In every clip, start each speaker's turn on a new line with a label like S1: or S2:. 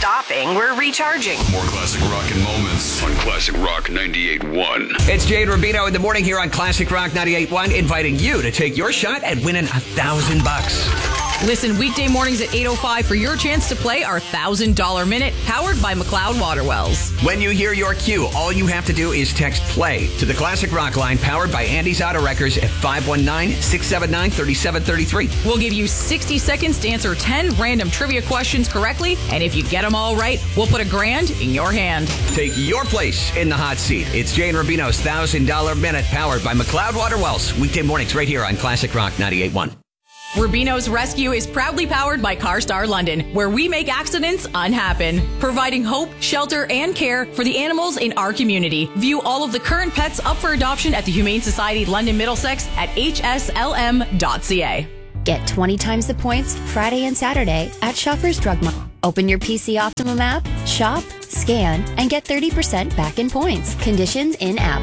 S1: stopping, we're recharging.
S2: More classic rock and moments on Classic Rock 98.1.
S3: It's Jay and Rubino in the morning here on Classic Rock 98.1, inviting you to take your shot at winning $1,000.
S4: Listen weekday mornings at 8:05 for your chance to play our $1,000 minute, powered by McLeod Water Wells.
S3: When you hear your cue, all you have to do is text play to the Classic Rock line, powered by Andy's Auto Wreckers at 519-679-3733.
S4: We'll give you 60 seconds to answer 10 random trivia questions correctly, and if you get them all right, we'll put $1,000 in your hand.
S3: Take your place in the hot seat. It's Jay and Rubino's $1,000 minute, powered by McLeod Water Wells. Weekday mornings right here on Classic Rock 98.1.
S4: Rubino's Rescue is proudly powered by CarStar London, where we make accidents unhappen, providing hope, shelter, and care for the animals in our community. View all of the current pets up for adoption at the Humane Society London Middlesex at hslm.ca.
S5: Get 20 times the points Friday and Saturday at Shoppers Drug Mart. Open your PC Optimum app, shop, scan, and get 30% back in points. Conditions in-app.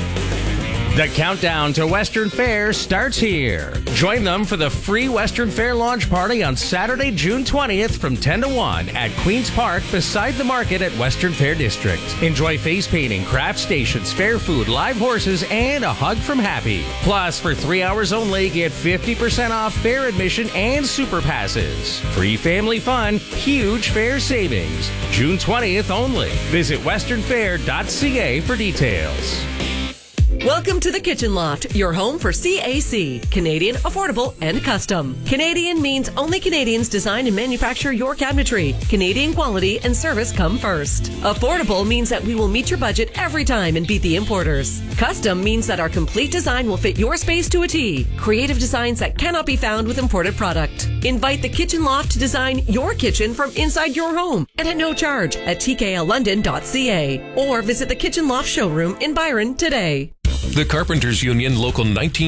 S6: The countdown to Western Fair starts here. Join them for the free Western Fair launch party on Saturday, June 20th from 10 to 1 at Queen's Park beside the market at Western Fair District. Enjoy face painting, craft stations, fair food, live horses, and a hug from Happy. Plus, for 3 hours only, get 50% off fair admission and super passes. Free family fun, huge fair savings. June 20th only. Visit westernfair.ca for details.
S7: Welcome to the Kitchen Loft, your home for CAC, Canadian, affordable, and custom. Canadian means only Canadians design and manufacture your cabinetry. Canadian quality and service come first. Affordable means that we will meet your budget every time and beat the importers. Custom means that our complete design will fit your space to a T. Creative designs that cannot be found with imported product. Invite the Kitchen Loft to design your kitchen from inside your home and at no charge at tklondon.ca or visit the Kitchen Loft showroom in Byron today.
S8: The Carpenters Union Local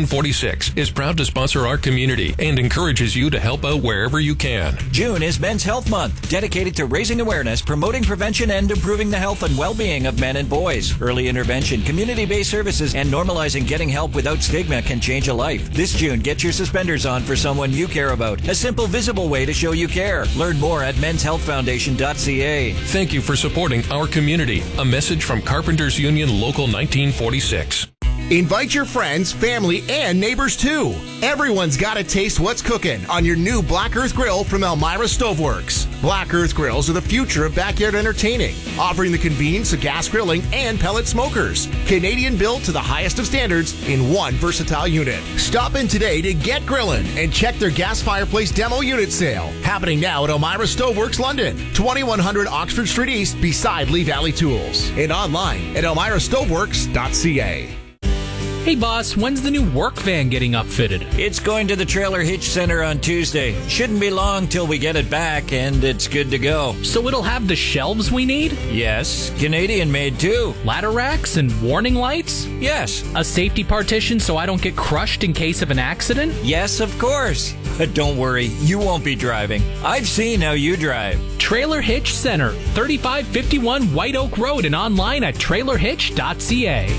S8: 1946 is proud to sponsor our community and encourages you to help out wherever you can.
S9: June is Men's Health Month, dedicated to raising awareness, promoting prevention, and improving the health and well-being of men and boys. Early intervention, community-based services, and normalizing getting help without stigma can change a life. This June, get your suspenders on for someone you care about. A simple, visible way to show you care. Learn more at menshealthfoundation.ca.
S8: Thank you for supporting our community. A message from Carpenters Union Local 1946.
S10: Invite your friends, family, and neighbors too. Everyone's got to taste what's cooking on your new Black Earth Grill from Elmira Stoveworks. Black Earth Grills are the future of backyard entertaining, offering the convenience of gas grilling and pellet smokers. Canadian built to the highest of standards in one versatile unit. Stop in today to get grilling and check their gas fireplace demo unit sale. Happening now at Elmira Stoveworks London, 2100 Oxford Street East beside Lee Valley Tools. And online at elmirastoveworks.ca.
S11: Hey boss, when's the new work van getting upfitted?
S9: It's going to the Trailer Hitch Center on Tuesday. Shouldn't be long till we get it back and it's good to go.
S11: So it'll have the shelves we need?
S9: Yes, Canadian made too.
S11: Ladder racks and warning lights?
S9: Yes.
S11: A safety partition so I don't get crushed in case of an accident?
S9: Yes, of course. But don't worry, you won't be driving. I've seen how you drive.
S11: Trailer Hitch Center, 3551 White Oak Road, and online at trailerhitch.ca.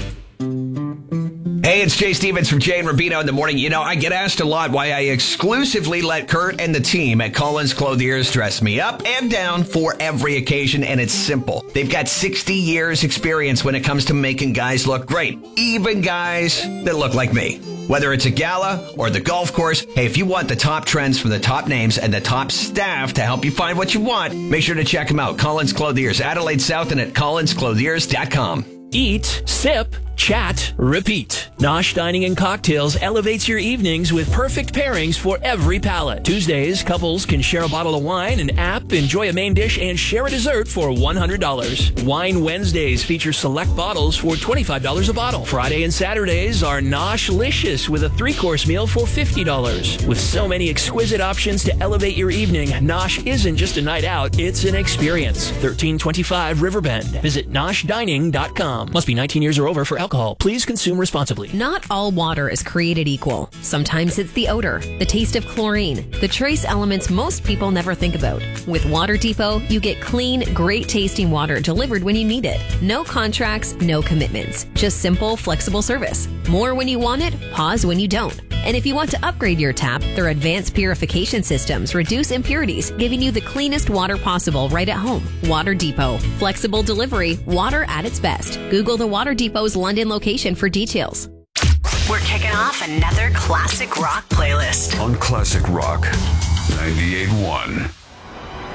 S3: Hey, it's Jay Stevens from Jay and Rubino in the morning. You know, I get asked a lot why I exclusively let Kurt and the team at Collins Clothiers dress me up and down for every occasion, and it's simple. They've got 60 years experience when it comes to making guys look great, even guys that look like me. Whether it's a gala or the golf course, hey, if you want the top trends from the top names and the top staff to help you find what you want, make sure to check them out. Collins Clothiers, Adelaide South, and at collinsclothiers.com.
S12: Eat, sip, chat, repeat. Nosh Dining and Cocktails elevates your evenings with perfect pairings for every palate. Tuesdays, couples can share a bottle of wine, an app, enjoy a main dish, and share a dessert for $100. Wine Wednesdays feature select bottles for $25 a bottle. Friday and Saturdays are Noshlicious with a 3-course meal for $50. With so many exquisite options to elevate your evening, Nosh isn't just a night out, it's an experience. 1325 Riverbend. Visit noshdining.com. Must be 19 years or over for alcohol. alcohol. Please consume responsibly.
S1: Not all water is created equal. Sometimes it's the odor, the taste of chlorine, the trace elements most people never think about. With Water Depot, you get clean, great tasting water delivered when you need it. No contracts, no commitments. Just simple, flexible service. More when you want it, pause when you don't. And if you want to upgrade your tap, their advanced purification systems reduce impurities, giving you the cleanest water possible right at home. Water Depot. Flexible delivery, water at its best. Google the Water Depot's London location for details.
S13: We're kicking off another classic rock playlist
S2: on Classic Rock 98.1.